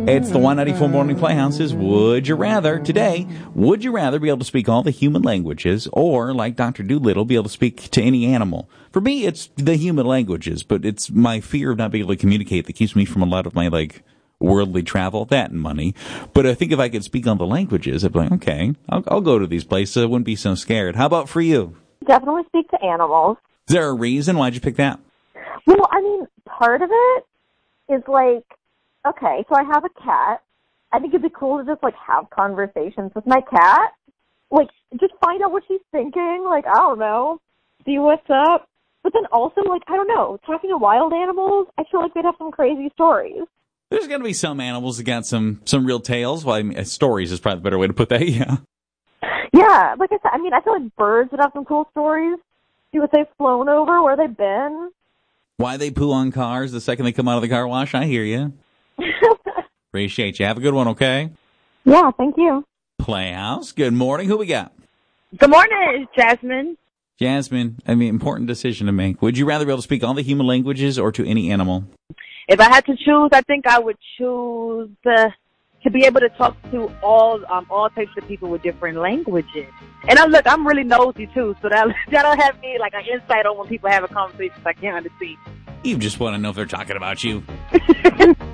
It's the 194 Morning Playhouse's Would You Rather. Today, would you rather be able to speak all the human languages or, like Dr. Doolittle, be able to speak to any animal? For me, it's the human languages, but it's my fear of not being able to communicate that keeps me from a lot of my, worldly travel, that and money. But I think if I could speak all the languages, I'd be like, okay, I'll go to these places. I wouldn't be so scared. How about for you? Definitely speak to animals. Is there a reason? Why'd you pick that? Well, part of it is okay, so I have a cat. I think it'd be cool to just, have conversations with my cat. Just find out what she's thinking. I don't know. See what's up. But then also, I don't know. Talking to wild animals, I feel like they'd have some crazy stories. There's going to be some animals that got some real tales. Well, stories is probably the better way to put that, yeah. Yeah, like I said, I feel like birds would have some cool stories. See what they've flown over, where they've been. Why they poo on cars the second they come out of the car wash. I hear you. Appreciate you. Have a good one, okay? Yeah, thank you. Playhouse, good morning. Who we got? Good morning, it's Jasmine. Jasmine, important decision to make. Would you rather be able to speak all the human languages or to any animal? If I had to choose, I think I would choose to be able to talk to all types of people with different languages. And I'm really nosy too, so that'll have me an insight on when people have a conversation I can't understand. You just want to know if they're talking about you.